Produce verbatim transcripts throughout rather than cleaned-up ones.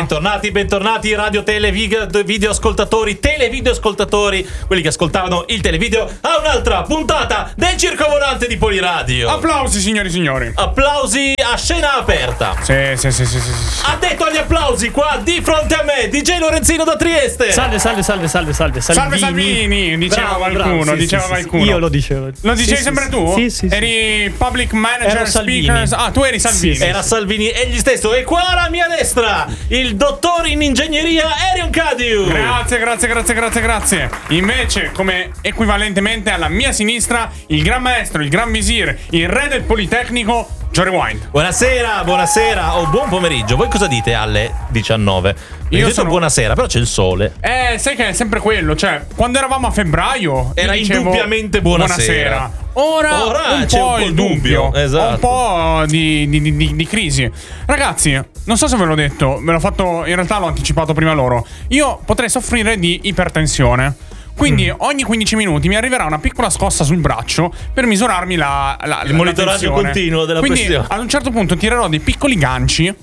bentornati, bentornati radio, tele, video, video ascoltatori, televideo ascoltatori, quelli che ascoltavano il televideo, a un'altra puntata del Circo Volante di Poliradio. Applausi, signori e signori. Applausi a scena aperta. Sì, sì, sì, sì, sì, sì. Ha detto agli applausi qua di fronte a me D J Lorenzino da Trieste. Salve, salve, salve, salve, salve. Salve Salvini, diceva bravo, qualcuno, bravo, sì, diceva sì, qualcuno. Sì, io lo dicevo. Lo dicevi sì, sempre sì, tu? Sì, sì, sì. Eri public manager, Ero Salvini. speaker. Ah, tu eri Salvini. Sì, sì. Era Salvini egli stesso. E qua alla mia destra il dottor in ingegneria Erion Cadiu. Grazie, grazie, grazie, grazie, grazie. Invece, come equivalentemente alla mia sinistra, il gran maestro, il gran visir, il re del Politecnico, Jory Wind. Buonasera, buonasera o buon pomeriggio. Voi cosa dite alle diciannove? Io Io detto sono- buonasera, però c'è il sole. Eh, sai che è sempre quello, cioè, quando eravamo a febbraio Era io dicevo, indubbiamente buonasera. Ora, Ora un c'è po' un po' il il dubbio, dubbio, esatto. un po' di, di, di, di crisi. Ragazzi, non so se ve l'ho detto, ve l'ho fatto, in realtà l'ho anticipato prima loro. Io potrei soffrire di ipertensione. Quindi Mm. ogni quindici minuti mi arriverà una piccola scossa sul braccio per misurarmi la, la, Il la monitoraggio tensione. continuo della Quindi, pressione. ad un certo punto tirerò dei piccoli ganci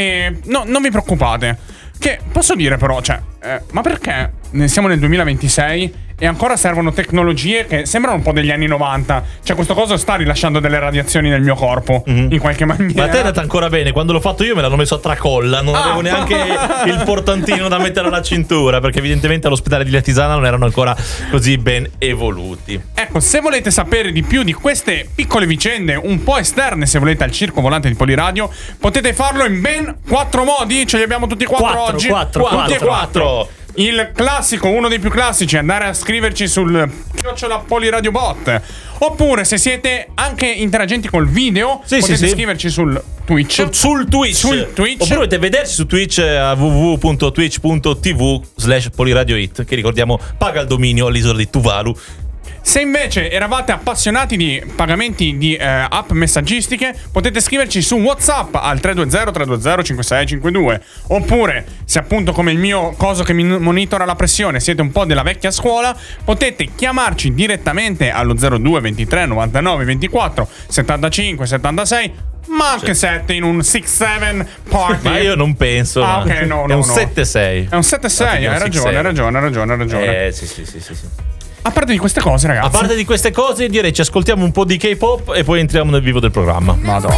e no, non vi preoccupate. Che posso dire però, cioè, eh, ma perché ne siamo nel duemilaventisei e ancora servono tecnologie che sembrano un po' degli anni novanta? Cioè, questo coso sta rilasciando delle radiazioni nel mio corpo, Mhm. in qualche maniera. Ma a te è andata ancora bene. Quando l'ho fatto io me l'hanno messo a tracolla. Non Ah. avevo neanche il portantino da mettere alla cintura, perché evidentemente all'ospedale di Latisana non erano ancora così ben evoluti. Ecco, se volete sapere di più di queste piccole vicende, un po' esterne, se volete, al Circo Volante di Poliradio, potete farlo in ben quattro modi. Ce li abbiamo tutti e quattro, Quattro, oggi. quattro, tutti e quattro. quattro. Il classico, uno dei più classici, è andare a scriverci sul chiocciola Poliradio Bot. Oppure, se siete anche interagenti col video, Sì, potete sì, sì. scriverci sul Twitch. Sul, sul Twitch. Sul Twitch. Oppure potete vederci su Twitch a w w w punto twitch punto t v slash poliradioit, che ricordiamo paga il dominio all'isola di Tuvalu. Se invece eravate appassionati di pagamenti di eh, app messaggistiche, potete scriverci su WhatsApp al tre due zero tre due zero cinque sei cinque due. Oppure, se appunto come il mio coso che mi monitora la pressione siete un po' della vecchia scuola, potete chiamarci direttamente allo zero due ventitré novantanove ventiquattro settantacinque settantasei, ma anche sette in un sei sette party. Ma io non penso. Ah, no. ok, no, È no, un no. sette sei. È un sette sei, hai ragione, hai ragione, hai ragione, hai ragione. Eh, sì, sì, sì, sì, sì. A parte di queste cose, ragazzi. A parte di queste cose, direi ci ascoltiamo un po' di K-pop e poi entriamo nel vivo del programma. Madonna.